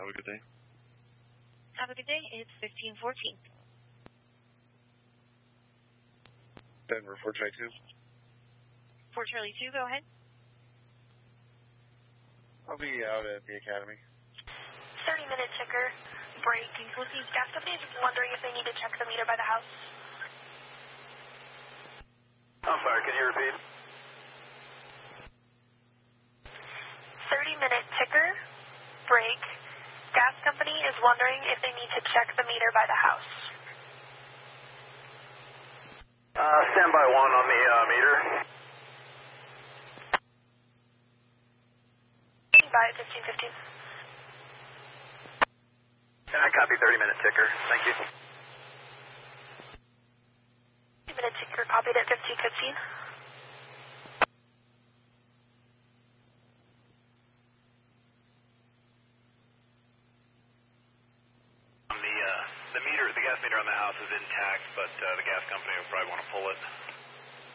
Have a good day. Have a good day. It's 1514. Denver 4 Charlie 2. 4 Charlie 2, go ahead. I'll be out at the academy. 30-minute ticker. Break. Gas company is wondering if they need to check the meter by the house. I'm sorry, can you repeat? 30-minute ticker. Break. Gas company is wondering if they need to check the meter by the house. Standby 1 on the meter. By 1515. I copy 30-minute ticker. Thank you. 30-minute ticker copied at 1515. The gas meter on the house is intact, but the gas company will probably want to pull it.